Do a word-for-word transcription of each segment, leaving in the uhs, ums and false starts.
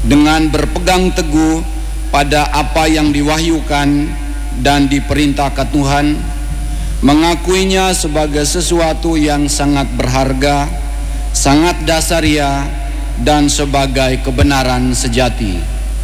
dengan berpegang teguh pada apa yang diwahyukan dan diperintahkan Tuhan, mengakuinya sebagai sesuatu yang sangat berharga, sangat dasaria, dan sebagai kebenaran sejati.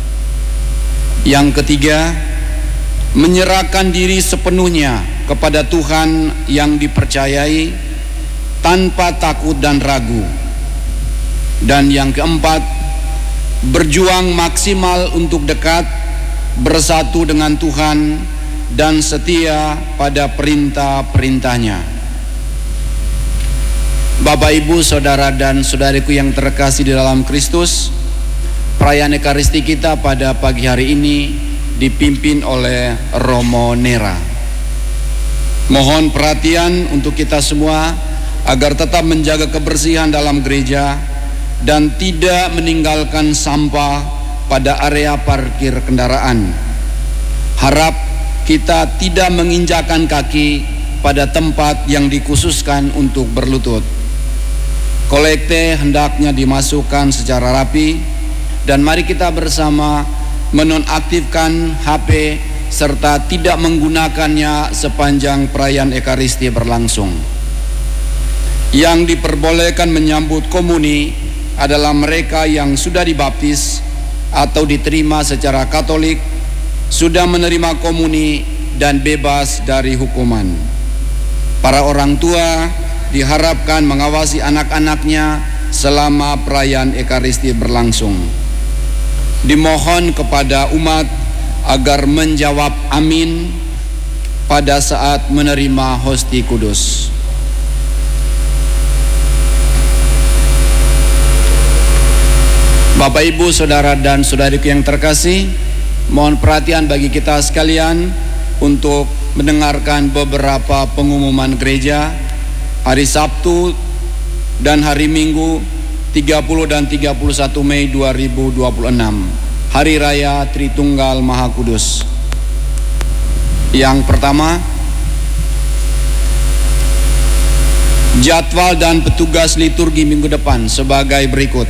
Yang ketiga, menyerahkan diri sepenuhnya kepada Tuhan yang dipercayai tanpa takut dan ragu. Dan yang keempat, berjuang maksimal untuk dekat, bersatu dengan Tuhan, dan setia pada perintah-perintahnya. Bapak, Ibu, Saudara, dan Saudariku yang terkasih di dalam Kristus, perayaan Ekaristi kita pada pagi hari ini dipimpin oleh Romo Nera. Mohon perhatian untuk kita semua agar tetap menjaga kebersihan dalam gereja dan tidak meninggalkan sampah pada area parkir kendaraan. Harap kita tidak menginjakkan kaki pada tempat yang dikhususkan untuk berlutut. Kolekte hendaknya dimasukkan secara rapi, dan mari kita bersama menonaktifkan H P serta tidak menggunakannya sepanjang perayaan Ekaristi berlangsung. Yang diperbolehkan menyambut komuni adalah mereka yang sudah dibaptis atau diterima secara Katolik, sudah menerima komuni dan bebas dari hukuman. Para orang tua diharapkan mengawasi anak-anaknya selama perayaan Ekaristi berlangsung. Dimohon kepada umat agar menjawab amin pada saat menerima hosti kudus. Bapak, Ibu, Saudara, dan Saudariku yang terkasih, mohon perhatian bagi kita sekalian untuk mendengarkan beberapa pengumuman gereja hari Sabtu dan hari Minggu tiga puluh dan tiga puluh satu Mei dua ribu dua puluh enam, Hari Raya Tritunggal Maha Kudus. Yang pertama, jadwal dan petugas liturgi minggu depan sebagai berikut.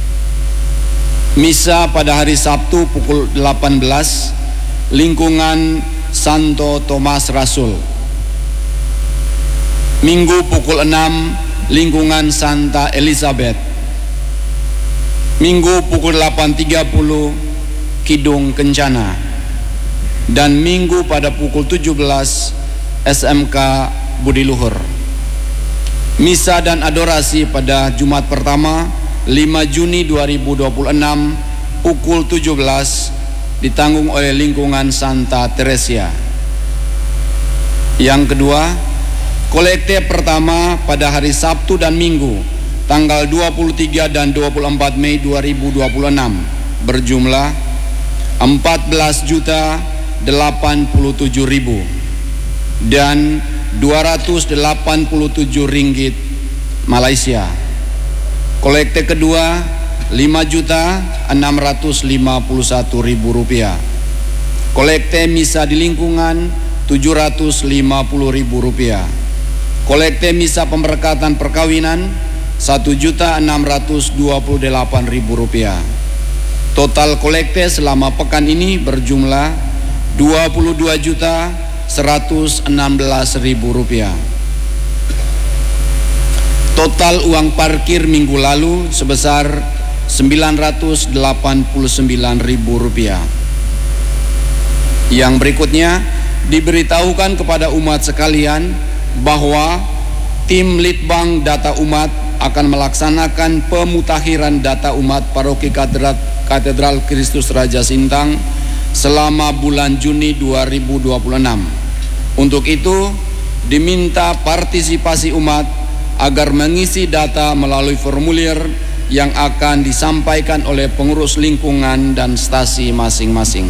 Misa pada hari Sabtu pukul delapan belas, lingkungan Santo Thomas Rasul. Minggu pukul enam, lingkungan Santa Elizabeth. Minggu pukul delapan tiga puluh, Kidung Kencana. Dan Minggu pada pukul tujuh belas, S M K Budi Luhur. Misa dan adorasi pada Jumat pertama lima Juni dua ribu dua puluh enam pukul tujuh belas ditanggung oleh lingkungan Santa Teresia. Yang kedua, kolekte pertama pada hari Sabtu dan Minggu tanggal dua puluh tiga dan dua puluh empat Mei dua ribu dua puluh enam berjumlah empat belas juta delapan puluh tujuh ribu dan dua ratus delapan puluh tujuh ringgit Malaysia. Kolekte kedua lima juta enam ratus lima puluh satu ribu rupiah. Kolekte misa di lingkungan tujuh ratus lima puluh ribu rupiah. Kolekte misa pemberkatan perkawinan satu juta enam ratus dua puluh delapan ribu rupiah. Total kolekte selama pekan ini berjumlah dua puluh dua juta seratus enam belas ribu rupiah. Total uang parkir minggu lalu sebesar sembilan ratus delapan puluh sembilan ribu rupiah. Yang berikutnya, diberitahukan kepada umat sekalian bahwa tim Litbang Data Umat akan melaksanakan pemutakhiran data umat Paroki Katedral, Katedral Kristus Raja Sintang selama bulan Juni dua ribu dua puluh enam. Untuk itu, diminta partisipasi umat agar mengisi data melalui formulir yang akan disampaikan oleh pengurus lingkungan dan stasi masing-masing.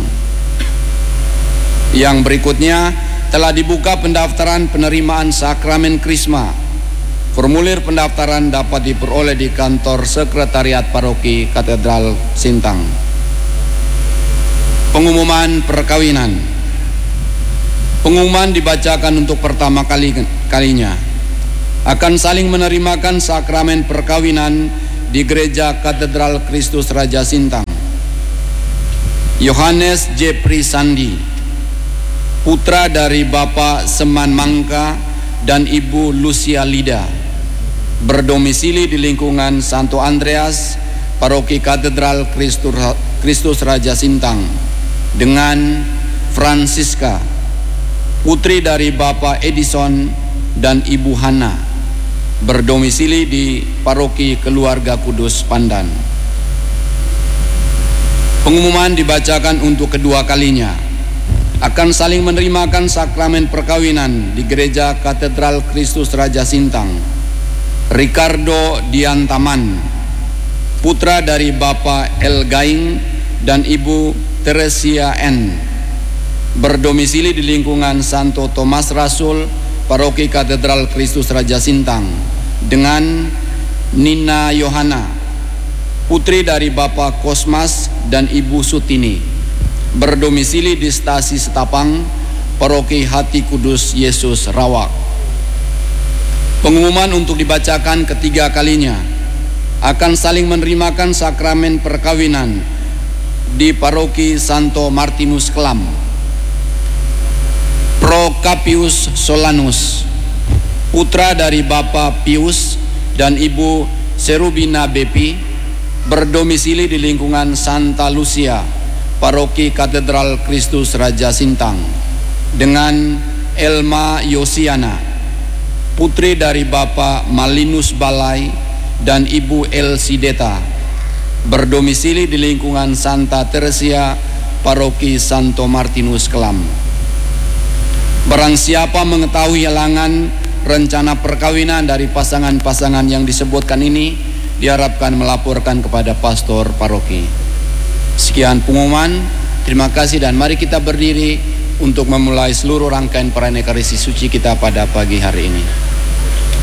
Yang berikutnya, telah dibuka pendaftaran penerimaan sakramen Krisma. Formulir pendaftaran dapat diperoleh di kantor Sekretariat Paroki Katedral Sintang. Pengumuman perkawinan. Pengumuman dibacakan untuk pertama kali kalinya. Akan saling menerimakan sakramen perkawinan di Gereja Katedral Kristus Raja Sintang Yohanes Jepri Sandi, putra dari Bapak Seman Mangka dan Ibu Lucia Lida, berdomisili di lingkungan Santo Andreas, Paroki Katedral Kristus Raja Sintang, dengan Francisca, putri dari Bapak Edison dan Ibu Hana, berdomisili di Paroki Keluarga Kudus Pandan. Pengumuman dibacakan untuk kedua kalinya. Akan saling menerimakan sakramen perkawinan di Gereja Katedral Kristus Raja Sintang, Ricardo Diantaman, putra dari Bapak El Gaing dan Ibu Teresia N, berdomisili di lingkungan Santo Thomas Rasul, Paroki Katedral Kristus Raja Sintang, dengan Nina Yohana, putri dari Bapak Kosmas dan Ibu Sutini, berdomisili di Stasi Setapang, Paroki Hati Kudus Yesus Rawak. Pengumuman untuk dibacakan ketiga kalinya. Akan saling menerimakan sakramen perkawinan di Paroki Santo Martinus Kelam, Procapius Solanus, putra dari Bapak Pius dan Ibu Serubina Bepi, berdomisili di lingkungan Santa Lucia, Paroki Katedral Kristus Raja Sintang, dengan Elma Yosiana, putri dari Bapak Malinus Balai dan Ibu Elsideta, berdomisili di lingkungan Santa Teresia, Paroki Santo Martinus Kelam. Barang siapa mengetahui halangan rencana perkawinan dari pasangan-pasangan yang disebutkan ini, diharapkan melaporkan kepada pastor paroki. Sekian pengumuman, terima kasih, dan mari kita berdiri untuk memulai seluruh rangkaian perayaan Ekaristi Suci kita pada pagi hari ini.